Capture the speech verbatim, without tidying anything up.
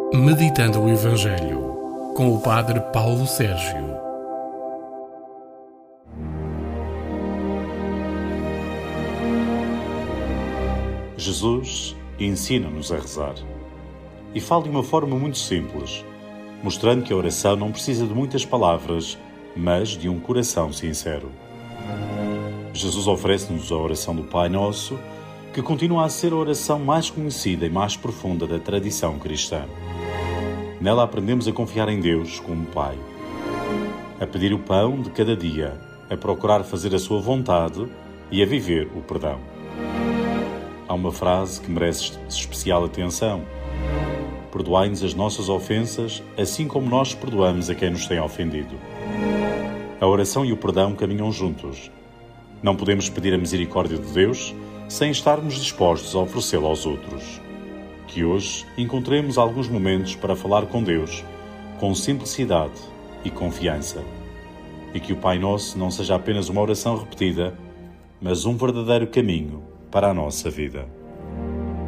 Meditando o Evangelho, com o Padre Paulo Sérgio. Jesus ensina-nos a rezar e fala de uma forma muito simples, mostrando que a oração não precisa de muitas palavras, mas de um coração sincero. Jesus oferece-nos a oração do Pai Nosso, que continua a ser a oração mais conhecida e mais profunda da tradição cristã. Nela aprendemos a confiar em Deus como Pai, a pedir o pão de cada dia, a procurar fazer a sua vontade e a viver o perdão. Há uma frase que merece especial atenção: perdoai-nos as nossas ofensas, assim como nós perdoamos a quem nos tem ofendido. A oração e o perdão caminham juntos. Não podemos pedir a misericórdia de Deus sem estarmos dispostos a oferecê-la aos outros. Que hoje encontremos alguns momentos para falar com Deus, com simplicidade e confiança. E que o Pai Nosso não seja apenas uma oração repetida, mas um verdadeiro caminho para a nossa vida.